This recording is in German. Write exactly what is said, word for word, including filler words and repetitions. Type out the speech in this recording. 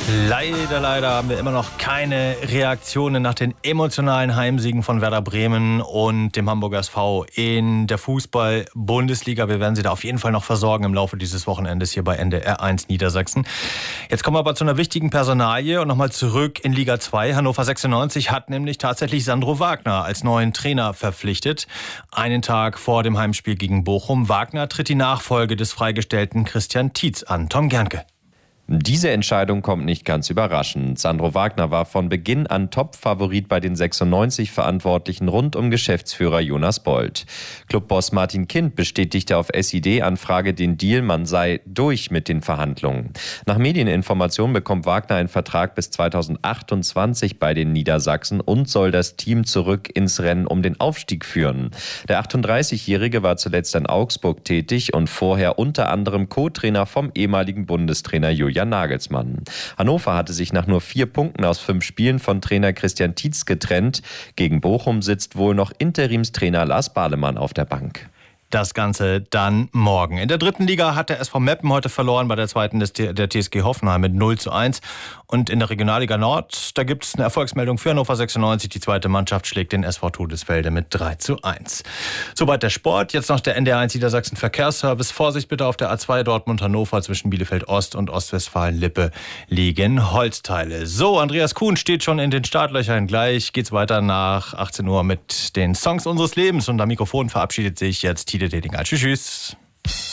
Leider, leider haben wir immer noch keine Reaktionen nach den emotionalen Heimsiegen von Werder Bremen und dem Hamburger S V in der Fußball-Bundesliga. Wir werden Sie da auf jeden Fall noch versorgen im Laufe dieses Wochenendes hier bei N D R eins Niedersachsen. Jetzt kommen wir aber zu einer wichtigen Personalie und nochmal zurück in Liga zwei. Hannover sechsundneunzig hat nämlich tatsächlich Sandro Wagner als neuen Trainer verpflichtet. Einen Tag vor dem Heimspiel gegen Bochum. Wagner tritt die Nachfolge des freigestellten Christian Tietz an. Tom Gernke. Diese Entscheidung kommt nicht ganz überraschend. Sandro Wagner war von Beginn an Top-Favorit bei den sechsundneunzig-Verantwortlichen rund um Geschäftsführer Jonas Bold. Clubboss Martin Kind bestätigte auf S I D-Anfrage den Deal, man sei durch mit den Verhandlungen. Nach Medieninformationen bekommt Wagner einen Vertrag bis zweitausendachtundzwanzig bei den Niedersachsen und soll das Team zurück ins Rennen um den Aufstieg führen. Der achtunddreißigjährige war zuletzt in Augsburg tätig und vorher unter anderem Co-Trainer vom ehemaligen Bundestrainer Julian Nagelsmann. Hannover hatte sich nach nur vier Punkten aus fünf Spielen von Trainer Christian Tietz getrennt. Gegen Bochum sitzt wohl noch Interimstrainer Lars Balemann auf der Bank. Das Ganze dann morgen. In der dritten Liga hat der S V Meppen heute verloren, bei der zweiten des der T S G Hoffenheim mit null zu eins. Und in der Regionalliga Nord, da gibt es eine Erfolgsmeldung für Hannover sechsundneunzig. Die zweite Mannschaft schlägt den S V Todesfelde mit drei zu eins. Soweit der Sport. Jetzt noch der N D R eins Niedersachsen Verkehrsservice. Vorsicht bitte auf der A zwei Dortmund-Hannover zwischen Bielefeld Ost und Ostwestfalen-Lippe liegen Holzteile. So, Andreas Kuhn steht schon in den Startlöchern. Gleich geht's weiter nach achtzehn Uhr mit den Songs unseres Lebens. Und am Mikrofon verabschiedet sich jetzt Tide Dedinger. Tschüss, tschüss.